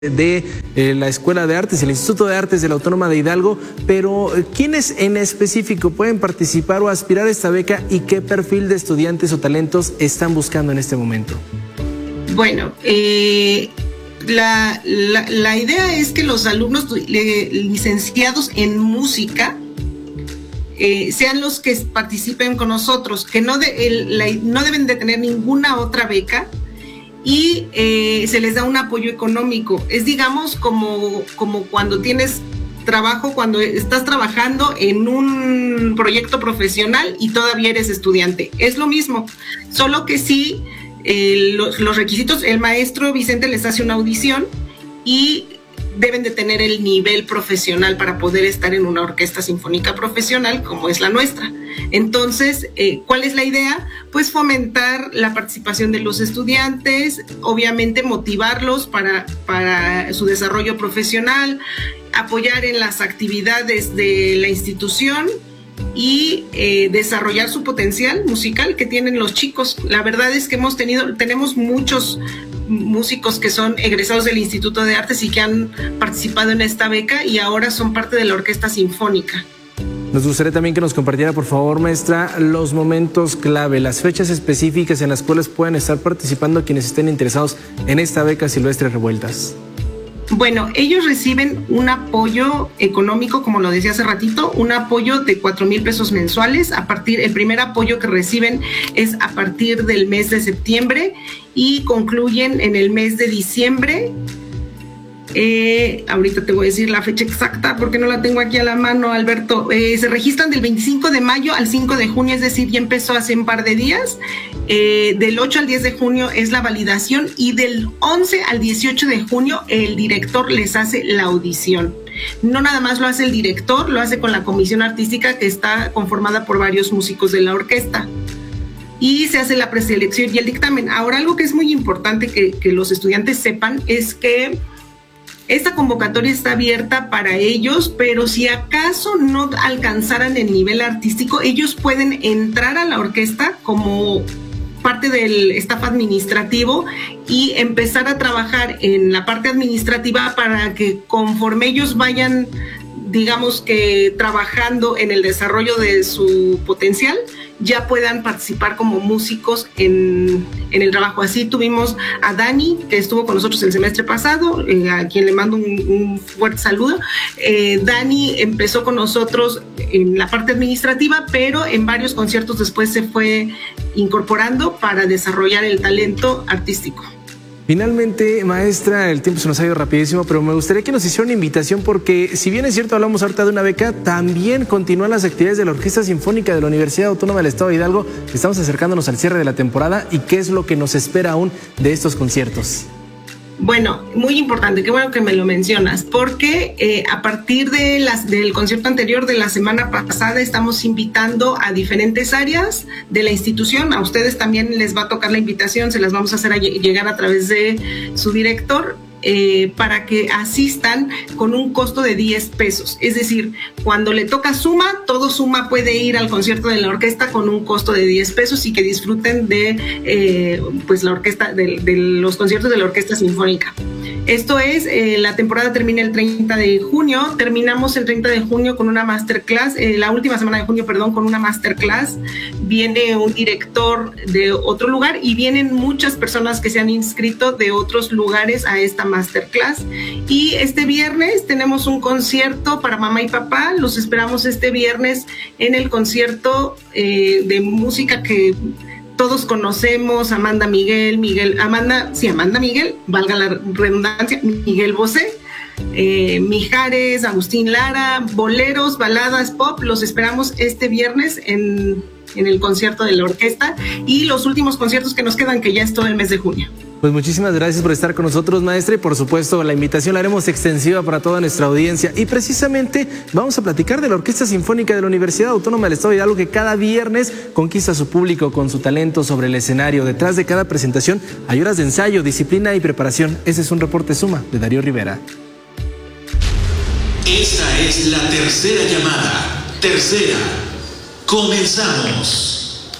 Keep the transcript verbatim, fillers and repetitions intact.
de eh, la Escuela de Artes, el Instituto de Artes de la Autónoma de Hidalgo, pero ¿quiénes en específico pueden participar o aspirar a esta beca y qué perfil de estudiantes o talentos están buscando en este momento? Bueno, eh, la, la, la idea es que los alumnos licenciados en música eh, sean los que participen con nosotros, que no, de, el, la, no deben de tener ninguna otra beca, y eh, se les da un apoyo económico. Es, digamos, como, como cuando tienes trabajo, cuando estás trabajando en un proyecto profesional y todavía eres estudiante. Es lo mismo, solo que sí, eh, los, los requisitos, el maestro Vicente les hace una audición y deben de tener el nivel profesional para poder estar en una orquesta sinfónica profesional como es la nuestra. Entonces, eh, ¿cuál es la idea? Pues fomentar la participación de los estudiantes, obviamente motivarlos para, para su desarrollo profesional, apoyar en las actividades de la institución y eh, desarrollar su potencial musical que tienen los chicos. La verdad es que hemos tenido, tenemos muchos músicos que son egresados del Instituto de Artes y que han participado en esta beca y ahora son parte de la Orquesta Sinfónica. Nos gustaría también que nos compartiera, por favor, maestra, los momentos clave, las fechas específicas en las cuales pueden estar participando quienes estén interesados en esta beca Silvestres Revueltas. Bueno, ellos reciben un apoyo económico, como lo decía hace ratito, un apoyo de cuatro mil pesos mensuales. A partir, el primer apoyo que reciben es a partir del mes de septiembre y concluyen en el mes de diciembre. Eh, ahorita te voy a decir la fecha exacta porque no la tengo aquí a la mano, Alberto. Eh, se registran del veinticinco de mayo al cinco de junio, es decir, ya empezó hace un par de días. Eh, del ocho al diez de junio es la validación y del once al dieciocho de junio el director les hace la audición. No nada más lo hace el director, lo hace con la comisión artística que está conformada por varios músicos de la orquesta. Y se hace la preselección y el dictamen. Ahora, algo que es muy importante que, que los estudiantes sepan es que esta convocatoria está abierta para ellos, pero si acaso no alcanzaran el nivel artístico, ellos pueden entrar a la orquesta como parte del staff administrativo y empezar a trabajar en la parte administrativa para que conforme ellos vayan, digamos que trabajando en el desarrollo de su potencial, ya puedan participar como músicos en, en el trabajo. Así tuvimos a Dani, que estuvo con nosotros el semestre pasado, eh, a quien le mando un, un fuerte saludo. Eh, Dani empezó con nosotros en la parte administrativa, pero en varios conciertos después se fue incorporando para desarrollar el talento artístico. Finalmente, maestra, el tiempo se nos ha ido rapidísimo, pero me gustaría que nos hiciera una invitación porque, si bien es cierto, hablamos ahorita de una beca, también continúan las actividades de la Orquesta Sinfónica de la Universidad Autónoma del Estado de Hidalgo. Estamos acercándonos al cierre de la temporada y qué es lo que nos espera aún de estos conciertos. Bueno, muy importante, qué bueno que me lo mencionas, porque eh, a partir de las, del concierto anterior de la semana pasada estamos invitando a diferentes áreas de la institución. A ustedes también les va a tocar la invitación, se las vamos a hacer a llegar a través de su director. Eh, para que asistan con un costo de diez pesos. Es decir, cuando le toca suma, todo suma puede ir al concierto de la orquesta con un costo de diez pesos y que disfruten de eh, pues la orquesta, de, de los conciertos de la Orquesta Sinfónica. Esto es, eh, la temporada termina el treinta de junio, terminamos el treinta de junio con una masterclass, eh, la última semana de junio, perdón, con una masterclass. Viene un director de otro lugar y vienen muchas personas que se han inscrito de otros lugares a esta masterclass. Y este viernes tenemos un concierto para mamá y papá, los esperamos este viernes en el concierto eh, de música que todos conocemos, Amanda Miguel, Miguel, Amanda, sí, Amanda Miguel, valga la redundancia, Miguel Bosé, eh, Mijares, Agustín Lara, boleros, baladas, pop. Los esperamos este viernes en, en el concierto de la orquesta y los últimos conciertos que nos quedan, que ya es todo el mes de junio. Pues muchísimas gracias por estar con nosotros, maestra, y por supuesto la invitación la haremos extensiva para toda nuestra audiencia. Y precisamente vamos a platicar de la Orquesta Sinfónica de la Universidad Autónoma del Estado de Hidalgo, que cada viernes conquista a su público con su talento sobre el escenario. Detrás de cada presentación hay horas de ensayo, disciplina y preparación. Ese es un reporte Suma de Darío Rivera. Esta es la tercera llamada. Tercera. Comenzamos.